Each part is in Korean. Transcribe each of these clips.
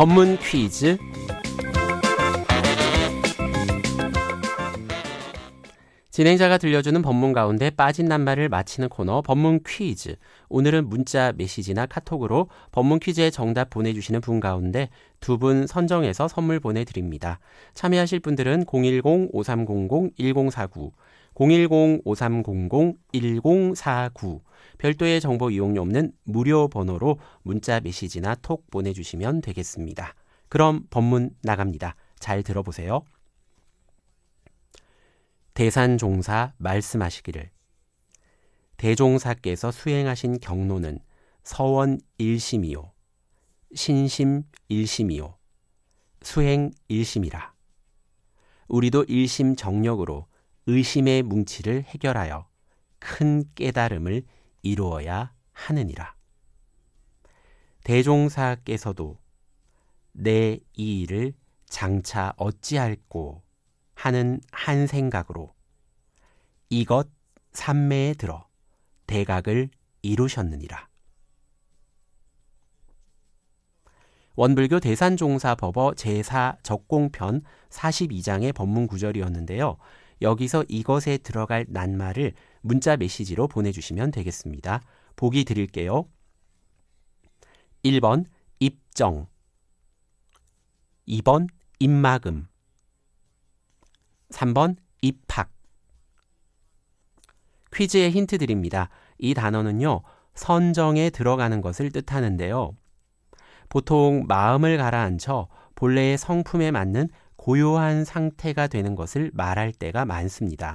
법문 퀴즈. 진행자가 들려주는 법문 가운데 빠진 낱말을 맞히는 코너 법문 퀴즈. 오늘은 문자, 메시지나 카톡으로 법문 퀴즈의 정답 보내주시는 분 가운데 두 분 선정해서 선물 보내드립니다. 참여하실 분들은 010-5300-1049, 010-5300-1049 별도의 정보 이용료 없는 무료 번호로 문자, 메시지나 톡 보내주시면 되겠습니다. 그럼 법문 나갑니다. 잘 들어보세요. 대산종사 말씀하시기를 대종사께서 수행하신 경로는 서원 일심이요 신심 일심이요 수행 일심이라. 우리도 일심정력으로 의심의 뭉치를 해결하여 큰 깨달음을 이루어야 하느니라. 대종사께서도 내 이 일을 장차 어찌할꼬 하는 한 생각으로 이것 삼매에 들어 대각을 이루셨느니라. 원불교 대산종사법어 제4 적공편 42장의 법문 구절이었는데요. 여기서 이것에 들어갈 낱말을 문자 메시지로 보내주시면 되겠습니다. 보기 드릴게요. 1번 입정, 2번 입막음, 3번 입학. 퀴즈의 힌트 드립니다. 이 단어는요, 선정에 들어가는 것을 뜻하는데요. 보통 마음을 가라앉혀 본래의 성품에 맞는 고요한 상태가 되는 것을 말할 때가 많습니다.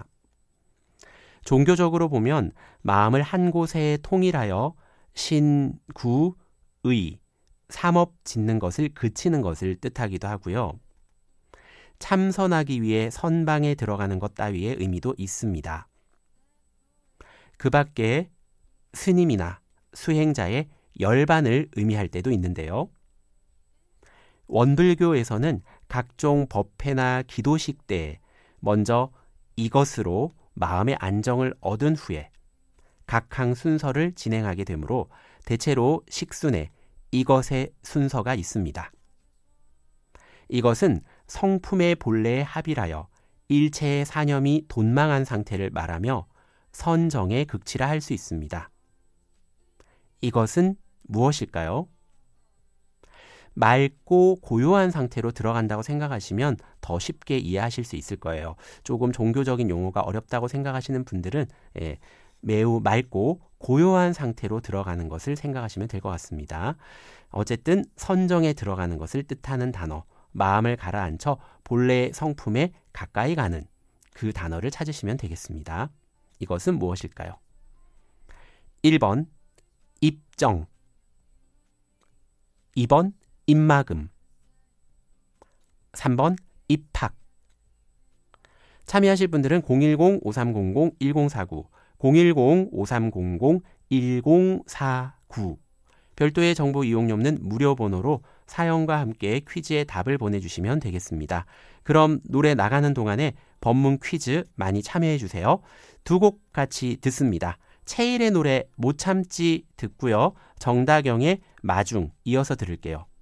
종교적으로 보면 마음을 한 곳에 통일하여 신, 구, 의, 삼업 짓는 것을 그치는 것을 뜻하기도 하고요. 참선하기 위해 선방에 들어가는 것 따위의 의미도 있습니다. 그 밖에 스님이나 수행자의 열반을 의미할 때도 있는데요. 원불교에서는 각종 법회나 기도식 때 먼저 이것으로 마음의 안정을 얻은 후에 각항 순서를 진행하게 되므로 대체로 식순에 이것의 순서가 있습니다. 이것은 성품의 본래에 합일하여 일체의 사념이 돈망한 상태를 말하며 선정의 극치라 할 수 있습니다. 이것은 무엇일까요? 맑고 고요한 상태로 들어간다고 생각하시면 더 쉽게 이해하실 수 있을 거예요. 조금 종교적인 용어가 어렵다고 생각하시는 분들은 매우 맑고 고요한 상태로 들어가는 것을 생각하시면 될 것 같습니다. 어쨌든 선정에 들어가는 것을 뜻하는 단어, 마음을 가라앉혀 본래의 성품에 가까이 가는 그 단어를 찾으시면 되겠습니다. 이것은 무엇일까요? 1번 입정, 2번 입막음, 3번 입학. 참여하실 분들은 010-5300-1049, 010-5300-1049 별도의 정보 이용료 없는 무료 번호로 사연과 함께 퀴즈의 답을 보내주시면 되겠습니다. 그럼 노래 나가는 동안에 법문 퀴즈 많이 참여해 주세요. 두 곡 같이 듣습니다. 채일의 노래 못 참지 듣고요. 정다경의 마중 이어서 들을게요.